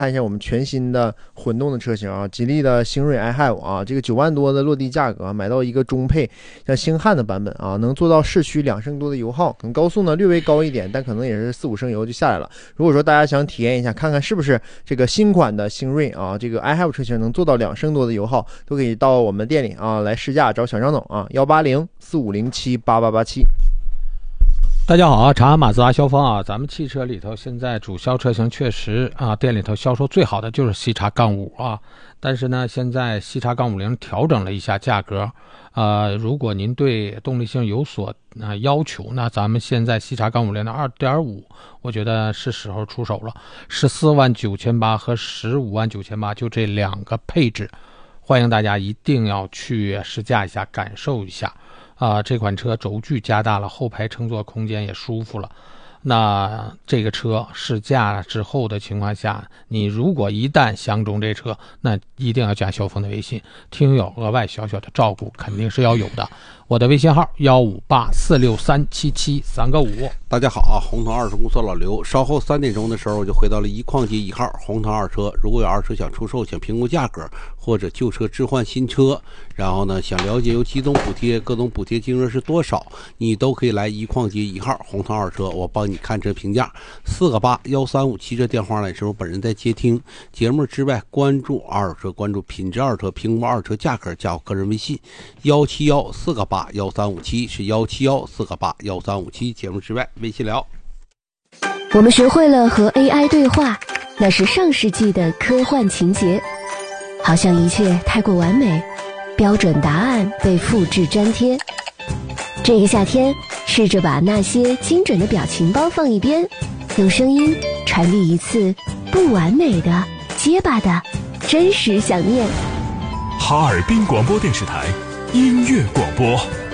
看一下我们全新的混动的车型啊，吉利的星瑞 iHive 啊，这个9万多的落地价格，买到一个中配像星汉的版本啊，能做到市区2升多的油耗，可能高速呢略微高一点，但可能也是4、5升油就下来了。如果说大家想体验一下，看看是不是这个新款的星瑞啊，这个 iHive 车型能做到2升多的油耗，都可以到我们店里啊来试驾，找小张总啊，18045078887。 大家好啊，长安马自达销锋啊，咱们汽车里头现在主销车型确实啊，店里头销售最好的就是西叉杠5啊，但是呢，现在西叉杠50调整了一下价格，如果您对动力性有所要求，那咱们现在西叉杠50的 2.5， 我觉得是时候出手了，149800和159800，就这2个配置，欢迎大家一定要去试驾一下，感受一下。这款车轴距加大了，后排乘坐空间也舒服了。那这个车试驾之后的情况下，你如果一旦相中这车，那一定要加销锋的微信，听友额外小小的照顾肯定是要有的。我的微信号158463773个5。 大家好啊，红腾二手公司老刘。稍后3点钟的时候，我就回到了一矿街1号红腾二车。如果有二车想出售，想评估价格，或者旧车置换新车，然后呢想了解有几种补贴，各种补贴金额是多少，你都可以来一矿街1号红腾二车，我帮你看车评价。4个81357这电话呢是我本人在接听。节目之外，关注二手车，关注品质二手车，评估二手车价格，加我个人微信171-4个81357，是171-4个81357。节目之外微信聊。 我们学会了和 AI 对话，那是上世纪的科幻情节，好像一切太过完美，标准答案被复制粘贴。这个夏天，试着把那些精准的表情包放一边，用声音传递一次不完美的、结巴的真实想念。 哈尔滨广播电视台音乐广播。